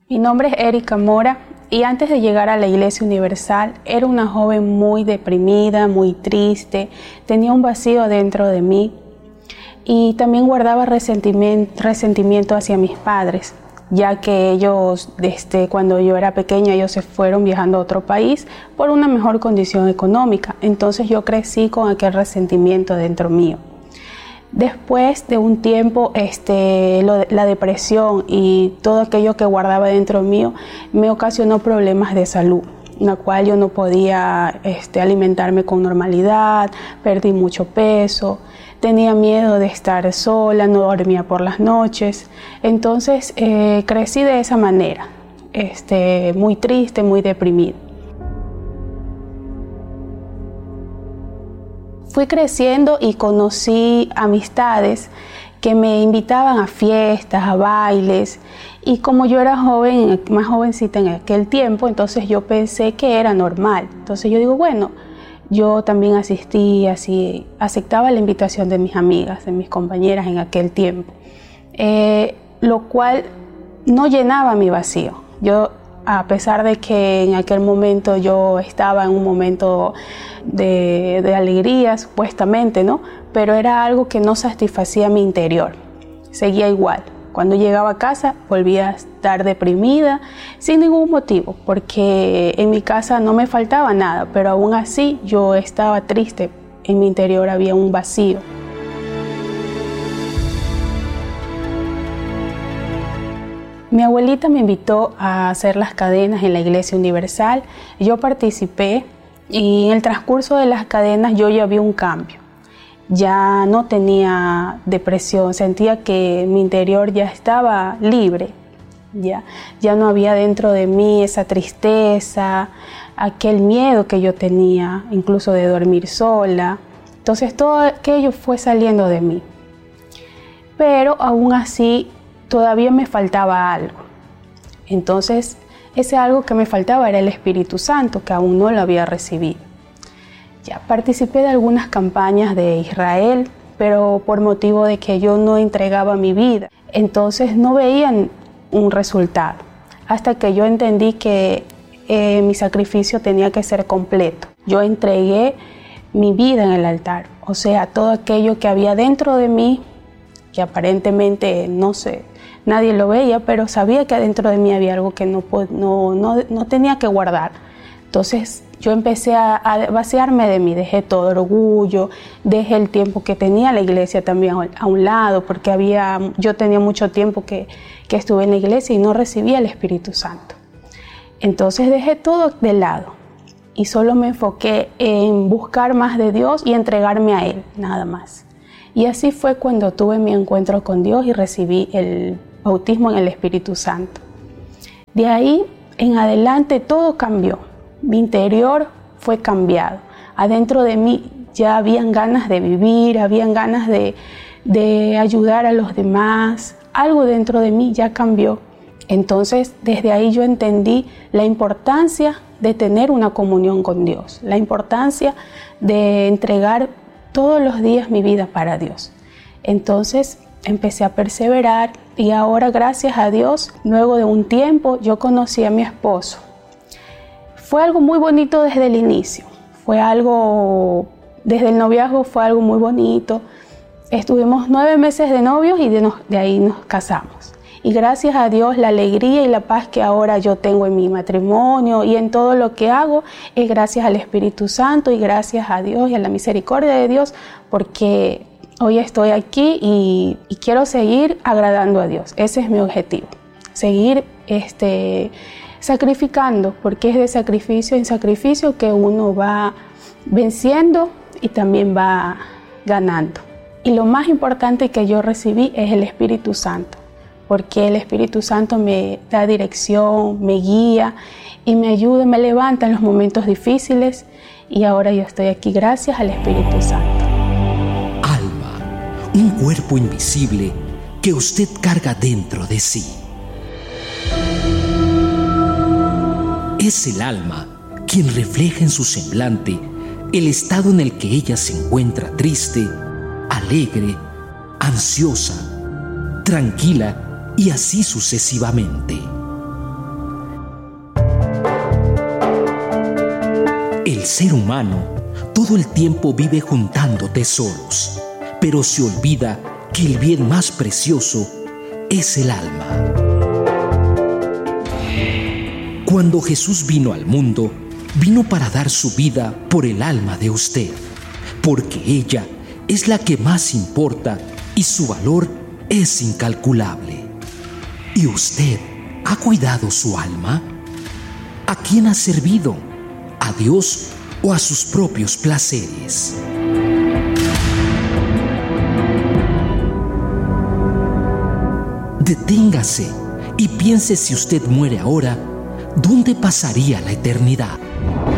Mi nombre es Erika Mora y antes de llegar a la Iglesia Universal era una joven muy deprimida, muy triste, tenía un vacío dentro de mí y también guardaba resentimiento hacia mis padres, ya que ellos, cuando yo era pequeña, ellos se fueron viajando a otro país por una mejor condición económica. Entonces yo crecí con aquel resentimiento dentro mío. Después de un tiempo, la depresión y todo aquello que guardaba dentro mío me ocasionó problemas de salud, en la cual yo no podía alimentarme con normalidad, perdí mucho peso, tenía miedo de estar sola, no dormía por las noches. Entonces crecí de esa manera, muy triste, muy deprimida. Fui creciendo y conocí amistades que me invitaban a fiestas, a bailes, y como yo era joven, más jovencita en aquel tiempo, entonces yo pensé que era normal. Entonces yo digo, bueno, yo también asistí, así, aceptaba la invitación de mis amigas, de mis compañeras en aquel tiempo, lo cual no llenaba mi vacío. Yo, a pesar de que en aquel momento yo estaba en un momento de alegría, supuestamente, ¿no? Pero era algo que no satisfacía mi interior. Seguía igual. Cuando llegaba a casa volvía a estar deprimida sin ningún motivo, porque en mi casa no me faltaba nada, pero aún así yo estaba triste. En mi interior había un vacío. Mi abuelita me invitó a hacer las cadenas en la Iglesia Universal. Yo participé y en el transcurso de las cadenas yo ya vi un cambio. Ya no tenía depresión, sentía que mi interior ya estaba libre. Ya no había dentro de mí esa tristeza, aquel miedo que yo tenía, incluso de dormir sola. Entonces todo aquello fue saliendo de mí. Pero aún así todavía me faltaba algo. Entonces, ese algo que me faltaba era el Espíritu Santo, que aún no lo había recibido. Ya participé de algunas campañas de Israel, pero por motivo de que yo no entregaba mi vida, entonces no veían un resultado. Hasta que yo entendí que mi sacrificio tenía que ser completo. Yo entregué mi vida en el altar, o sea, todo aquello que había dentro de mí, que aparentemente no sé, nadie lo veía, pero sabía que adentro de mí había algo que no tenía que guardar. Entonces yo empecé a vaciarme de mí, dejé todo orgullo, dejé el tiempo que tenía la iglesia también a un lado, porque yo tenía mucho tiempo que estuve en la iglesia y no recibía el Espíritu Santo. Entonces dejé todo de lado y solo me enfoqué en buscar más de Dios y entregarme a Él, nada más. Y así fue cuando tuve mi encuentro con Dios y recibí el bautismo en el Espíritu Santo. De ahí en adelante todo cambió. Mi interior fue cambiado. Adentro de mí ya habían ganas de vivir, habían ganas de ayudar a los demás. Algo dentro de mí ya cambió. Entonces, desde ahí yo entendí la importancia de tener una comunión con Dios, la importancia de entregar todos los días mi vida para Dios. Entonces empecé a perseverar y ahora, gracias a Dios, luego de un tiempo yo conocí a mi esposo. Fue algo muy bonito desde el inicio, desde el noviazgo fue algo muy bonito. Estuvimos 9 meses de novios y de ahí nos casamos. Y gracias a Dios, la alegría y la paz que ahora yo tengo en mi matrimonio y en todo lo que hago es gracias al Espíritu Santo y gracias a Dios y a la misericordia de Dios, porque hoy estoy aquí y quiero seguir agradando a Dios. Ese es mi objetivo, seguir sacrificando, porque es de sacrificio en sacrificio que uno va venciendo y también va ganando. Y lo más importante que yo recibí es el Espíritu Santo, porque el Espíritu Santo me da dirección, me guía y me ayuda, me levanta en los momentos difíciles, y ahora yo estoy aquí gracias al Espíritu Santo. Alma, un cuerpo invisible que usted carga dentro de sí. Es el alma quien refleja en su semblante el estado en el que ella se encuentra triste, alegre, ansiosa, tranquila y así sucesivamente. El ser humano todo el tiempo vive juntando tesoros, pero se olvida que el bien más precioso es el alma. Cuando Jesús vino al mundo, vino para dar su vida por el alma de usted, porque ella es la que más importa y su valor es incalculable. ¿Y usted ha cuidado su alma? ¿A quién ha servido? ¿A Dios o a sus propios placeres? Deténgase y piense, si usted muere ahora, ¿dónde pasaría la eternidad?